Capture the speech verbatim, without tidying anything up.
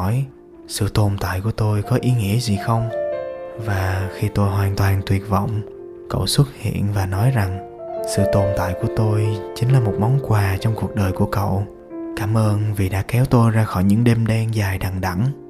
hỏi sự tồn tại của tôi có ý nghĩa gì không. Và khi tôi hoàn toàn tuyệt vọng, cậu xuất hiện và nói rằng sự tồn tại của tôi chính là một món quà trong cuộc đời của cậu. Cảm ơn vì đã kéo tôi ra khỏi những đêm đen dài đằng đẵng.